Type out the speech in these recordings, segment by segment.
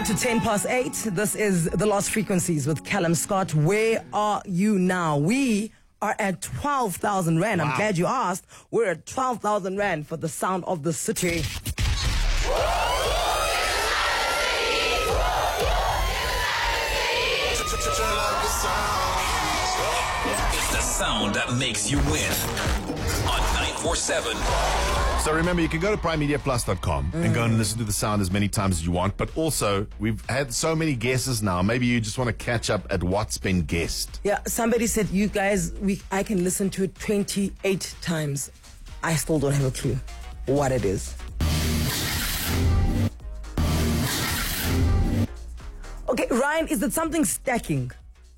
to 10 past 8. This is The Lost Frequencies with Callum Scott. Where are you now? We are at 12,000 Rand. Wow. I'm glad you asked. We're at 12,000 Rand for the sound of the city. It's the sound that makes you win on 947. So remember, you can go to primemediaplus.com and go and listen to the sound as many times as you want. But also, we've had so many guesses now. Maybe you just want to catch up at what's been guessed. Yeah, somebody said, you guys, I can listen to it 28 times. I still don't have a clue what it is. Okay, Ryan, is it something stacking?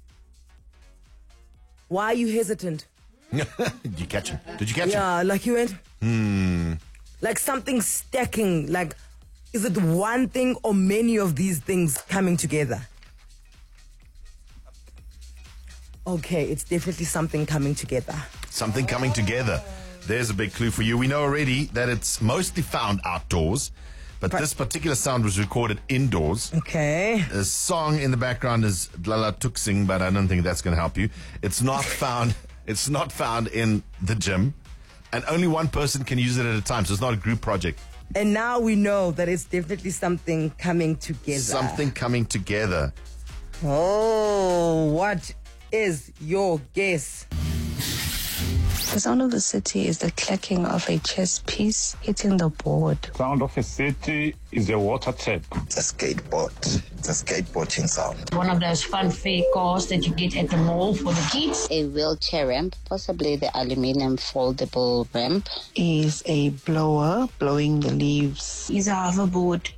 Why are you hesitant? Did you catch it? Did you catch it? Yeah, like you went? Like something stacking. Like, is it one thing or many of these things coming together? Okay, it's definitely something coming together. Something coming together. There's a big clue for you. We know already that it's mostly found outdoors, but this particular sound was recorded indoors. Okay. The song in the background is Dlala Tuksing, but I don't think that's going to help you. It's not found. It's not found in the gym, and only one person can use it at a time, so it's not a group project. And now we know that it's definitely something coming together. Something coming together. Oh, what is your guess? The sound of the city is the clacking of a chess piece hitting the board. Sound of a city is a water tap. It's a skateboard. It's a skateboarding sound. One of those fun fair cars that you get at the mall for the kids. A wheelchair ramp, possibly the aluminium foldable ramp. Is a blower blowing the leaves. Is a hoverboard.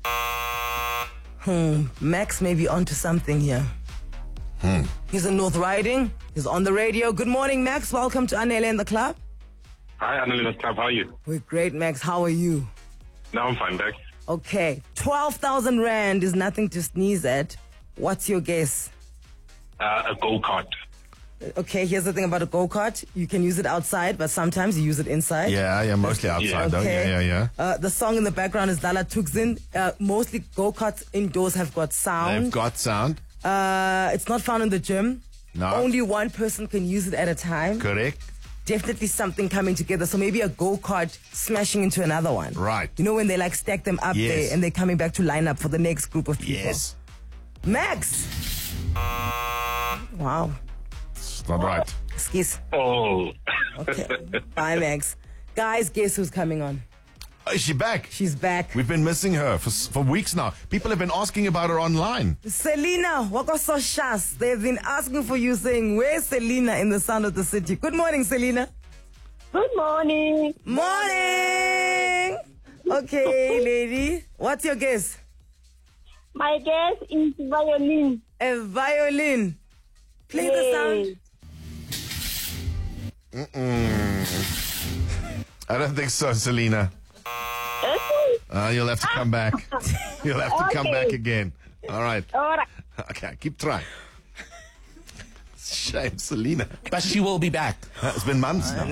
Max may be onto something here. He's in North Riding. He's on the radio. Good morning, Max. Welcome to Anele in the Club. Hi, Annalena Club. How are you? We're great, Max. How are you? No, I'm fine, Bex. Okay. 12,000 Rand is nothing to sneeze at. What's your guess? A go-kart. Okay, here's the thing about a go-kart. You can use it outside, but sometimes you use it inside. Yeah, mostly outside though. Okay. Yeah. The song in the background is Dlala Tuksing. Mostly go-karts indoors have got sound. They've got sound. It's not found in the gym. No. Only one person can use it at a time. Correct. Definitely something coming together. So maybe a go-kart smashing into another one. Right. You know when they like stack them up there and they're coming back to line up for the next group of people. Yes. Max. Wow. It's not right. Skis. Oh. Okay. Bye, Max. Guys, guess who's coming on? Oh, is she back? She's back. We've been missing her for weeks now. People have been asking about her online. Selena, Wakososhas. They've been asking for you, saying, where's Selena in the sound of the city? Good morning, Selena. Good morning. Morning. Okay, lady. What's your guess? My guess is violin. A violin. Play the sound. I don't think so, Selena. You'll have to come back. You'll have to come back again. All right. All right. Okay, keep trying. Shame, Selena. But she will be back. It's been months now.